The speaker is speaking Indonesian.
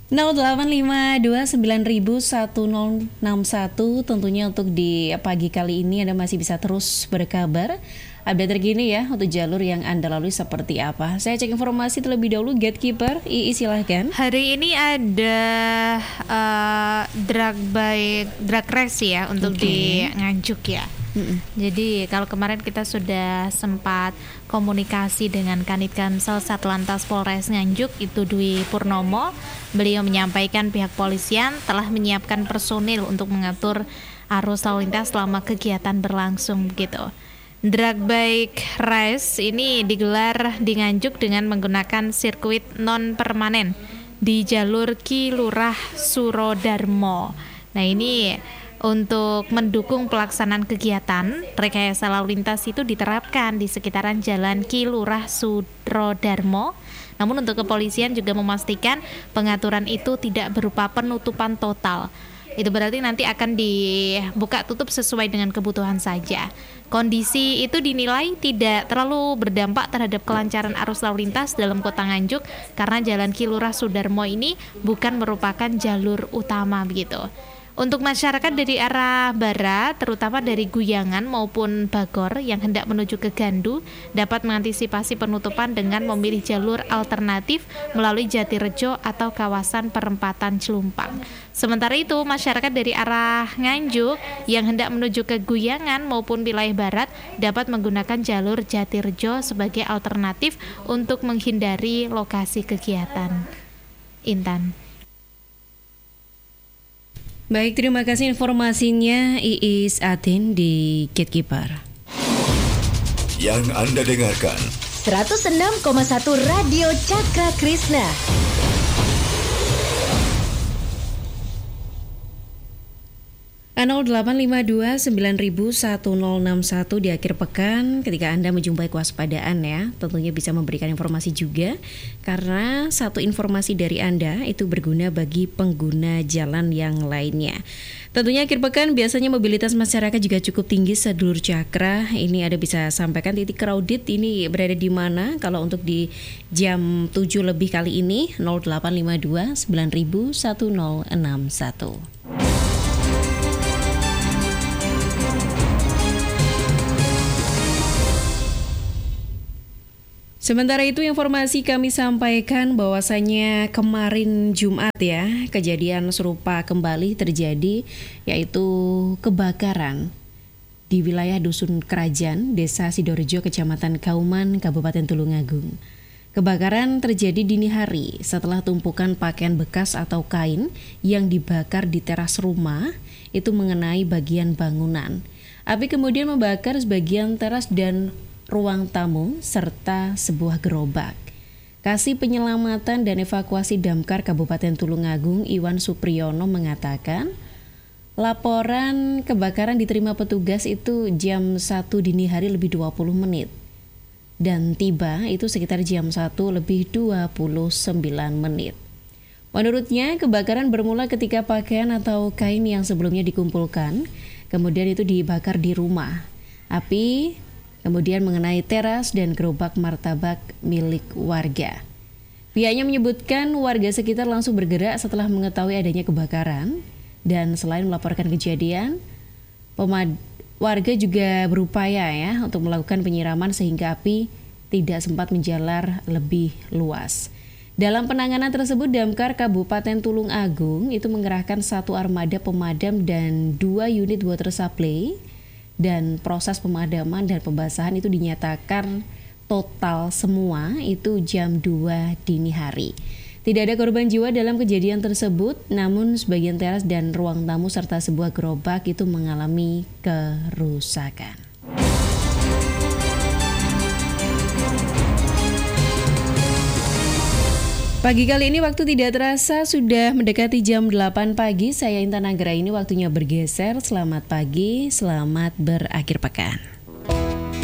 08529061 tentunya untuk di pagi kali ini Anda masih bisa terus berkabar update terkini ya untuk jalur yang Anda lalui seperti apa. Saya cek informasi terlebih dahulu. Gatekeeper II silahkan. Hari ini ada drag race ya untuk di Nganjuk ya. Jadi kalau kemarin kita sudah sempat komunikasi dengan Kanit Kamsel Satlantas Polres Nganjuk itu Dwi Purnomo. Beliau menyampaikan pihak polisian telah menyiapkan personil untuk mengatur arus lalu lintas selama kegiatan berlangsung begitu. Drag bike race ini digelar di Nganjuk dengan menggunakan sirkuit non permanen di jalur Ki Lurah Surodarmo. Nah ini untuk mendukung pelaksanaan kegiatan, rekayasa lalu lintas itu diterapkan di sekitaran Jalan Ki Lurah Surodarmo. Namun untuk kepolisian juga memastikan pengaturan itu tidak berupa penutupan total. Itu berarti nanti akan dibuka tutup sesuai dengan kebutuhan saja. Kondisi itu dinilai tidak terlalu berdampak terhadap kelancaran arus lalu lintas dalam kota Nganjuk karena Jalan Ki Lurah Sudarmo ini bukan merupakan jalur utama begitu. Untuk masyarakat dari arah barat, terutama dari Guyangan maupun Bagor yang hendak menuju ke Gandu, dapat mengantisipasi penutupan dengan memilih jalur alternatif melalui Jatirejo atau kawasan perempatan Celumpang. Sementara itu, masyarakat dari arah Nganjuk yang hendak menuju ke Guyangan maupun wilayah barat dapat menggunakan jalur Jatirejo sebagai alternatif untuk menghindari lokasi kegiatan. Intan. Baik, terima kasih informasinya Iis Atin di Gatekeeper. Yang Anda dengarkan 106,1 Radio Cakra Krishna. A08529061 di akhir pekan ketika Anda menjumpai kewaspadaan ya, tentunya bisa memberikan informasi juga karena satu informasi dari Anda itu berguna bagi pengguna jalan yang lainnya. Tentunya akhir pekan biasanya mobilitas masyarakat juga cukup tinggi sedulur Cakra. Ini ada bisa sampaikan titik crowded ini berada di mana kalau untuk di jam 7 lebih kali ini 0852901061. Sementara itu informasi kami sampaikan bahwasanya kemarin Jumat ya, kejadian serupa kembali terjadi yaitu kebakaran di wilayah Dusun Kerajaan, Desa Sidorejo, Kecamatan Kauman, Kabupaten Tulungagung. Kebakaran terjadi dini hari setelah tumpukan pakaian bekas atau kain yang dibakar di teras rumah itu mengenai bagian bangunan. Api kemudian membakar sebagian teras dan ruang tamu serta sebuah gerobak. Kasih Penyelamatan dan Evakuasi Damkar Kabupaten Tulungagung Iwan Supriyono mengatakan, laporan kebakaran diterima petugas itu jam 1 dini hari lebih 20 menit. Dan tiba itu sekitar jam 1 lebih 29 menit. Menurutnya, kebakaran bermula ketika pakaian atau kain yang sebelumnya dikumpulkan, kemudian itu dibakar di rumah. Api kemudian mengenai teras dan gerobak martabak milik warga. Pihaknya menyebutkan warga sekitar langsung bergerak setelah mengetahui adanya kebakaran. Dan selain melaporkan kejadian, warga juga berupaya ya untuk melakukan penyiraman sehingga api tidak sempat menjalar lebih luas. Dalam penanganan tersebut, Damkar Kabupaten Tulungagung itu mengerahkan 1 armada pemadam dan 2 unit water supply. Dan proses pemadaman dan pembasahan itu dinyatakan total semua itu jam 2 dini hari. Tidak ada korban jiwa dalam kejadian tersebut, namun sebagian teras dan ruang tamu serta sebuah gerobak itu mengalami kerusakan. Pagi kali ini waktu tidak terasa sudah mendekati jam 8 pagi. Saya Intan Anggra, ini waktunya bergeser. Selamat pagi, selamat berakhir pekan.